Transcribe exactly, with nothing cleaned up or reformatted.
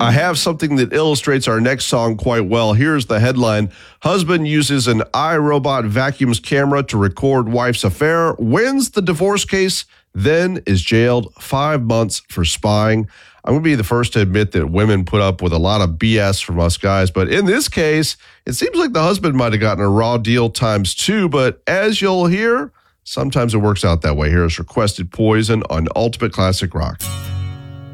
I have something that illustrates our next song quite well. Here's the headline. Husband uses an iRobot vacuums camera to record wife's affair, wins the divorce case, then is jailed five months for spying. I'm going to be the first to admit that women put up with a lot of B S from us guys, but in this case, it seems like the husband might have gotten a raw deal times two, but as you'll hear, sometimes it works out that way. Here's Requested Poison on Ultimate Classic Rock.